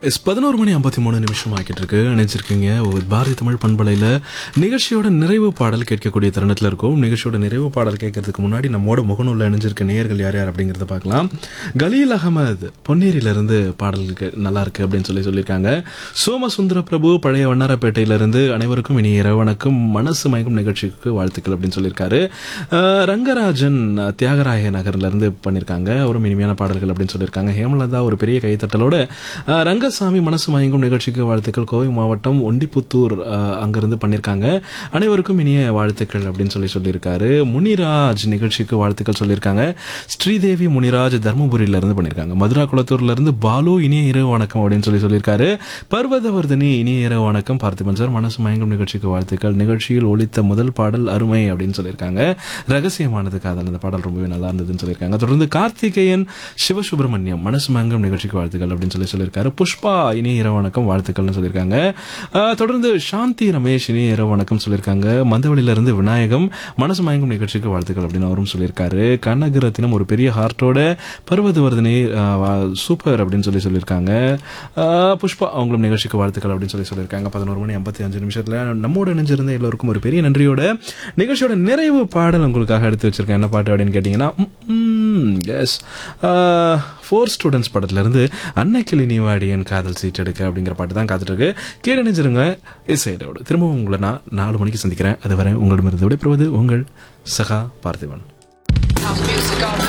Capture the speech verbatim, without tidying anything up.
S பதினோரு மணி ஐம்பத்தி மூணு நிமிஷம் ஆக்கிட்டு இருக்கு. நினைச்சிருக்கீங்க ஒரு பாரதி தமிழ் பண்பலையில் நிகழ்ச்சியோட நிறைவு பாடல் கேட்கக்கூடிய தருணத்தில் இருக்கும். நிகழ்ச்சியோட நிறைவு பாடல் கேட்கறதுக்கு முன்னாடி நம்மோட முகநூலில் இணைஞ்சிருக்க நேயர்கள் யார் யார் அப்படிங்கிறத பார்க்கலாம். கலீல் அகமது பொன்னேரியிலிருந்து பாடலுக்கு நல்லா இருக்கு அப்படின்னு சொல்லி சொல்லியிருக்காங்க. சோமசுந்தர பிரபு பழைய வண்ணாரப்பேட்டையிலிருந்து அனைவருக்கும் இனி இரவணக்கும் மனசு மயக்கும் நிகழ்ச்சிக்கு வாழ்த்துக்கள் அப்படின்னு சொல்லியிருக்காரு. அஹ், ரங்கராஜன் தியாகராய நகர்லேருந்து பண்ணியிருக்காங்க. ஒரு இனிமையான பாடல்கள் அப்படின்னு சொல்லியிருக்காங்க. ஹேமலதா ஒரு பெரிய கைத்தட்டலோட அஹ், ரங்க சாமி மனசு மயங்கும் நிகழ்ச்சிக்கு வாழ்த்துக்கள். கோவை மாவட்டம் ஒண்டிப்புத்தூர் அஹ், அங்கிருந்து பண்ணியிருக்காங்க. அனைவருக்கும் இனிய வாழ்த்துக்கள் அப்படின்னு சொல்லி சொல்லியிருக்காரு. முனிராஜ் நிகழ்ச்சிக்கு வாழ்த்துக்கள் சொல்லியிருக்காங்க. ஸ்ரீதேவி முனிராஜ் தர்மபுரியில இருந்து பண்ணியிருக்காங்க. மதுரா குளத்தூர்ல இருந்து பாலு இனிய இரவு வணக்கம் அப்படின்னு சொல்லி சொல்லியிருக்காரு. பர்வதவர்தினி இனிய இரவு வணக்கம். பார்த்திபன் சார் மனசு மயங்கும் நிகழ்ச்சிக்கு வாழ்த்துக்கள். நிகழ்ச்சியில் ஒலித்த முதல் பாடல் அருமை அப்படின்னு சொல்லியிருக்காங்க. ரகசியமானது காதல் அந்த பாடல் ரொம்பவே நல்லா இருந்ததுன்னு சொல்லியிருக்காங்க. தொடர்ந்து கார்த்திகேயன் சிவசுப்பிரமணியம் மனசு மயங்கும் நிகழ்ச்சிக்கு வாழ்த்துக்கள் அப்படின்னு சொல்லி சொல்லியிருக்காரு. புஷ்பா இனிய இரவு வணக்கம் வாழ்த்துக்கள்னு சொல்லியிருக்காங்க. அஹ், தொடர்ந்து சாந்தி ரமேஷ் இனிய இரவு வணக்கம் சொல்லியிருக்காங்க. மந்தவெளியில இருந்து விநாயகம் மனசு மயங்கும் நிகழ்ச்சிக்கு வாழ்த்துக்கள் அப்படின்னு அவரும் சொல்லியிருக்காரு. கனகரத்தினம் ஒரு பெரிய ஹார்ட்டோட பர்வதவர்தினி சூப்பர் அப்படின்னு சொல்லி சொல்லியிருக்காங்க. அஹ், புஷ்பா அவங்களும் நிகழ்ச்சிக்கு வாழ்த்துக்கள் அப்படின்னு சொல்லி சொல்லியிருக்காங்க. பதினோரு மணி ஐம்பத்தி அஞ்சு நிமிஷத்துல நம்மோட இணைஞ்சிருந்த எல்லோருக்கும் ஒரு பெரிய நன்றியோட நிகழ்ச்சியோட நிறைவு பாடல் உங்களுக்காக எடுத்து வச்சிருக்கேன். என்ன பாட்டு அப்படின்னு கேட்டீங்கன்னா எஸ் ஃபோர் ஸ்டூடெண்ட்ஸ் படத்துல இருந்து அன்னைக்கிளி நீவாடியன் காதல் சீட் எடுக்க அப்படிங்கிற பாட்டு தான் காத்துட்டு இருக்கு. கேட்டு நினைச்சிருங்க இசையோடு. திரும்பவும் உங்களை நான் நாலு மணிக்கு சந்திக்கிறேன். அதுவரை உங்களிடமிருந்து விடைபெறுவது உங்கள் சகா பார்த்திபன்.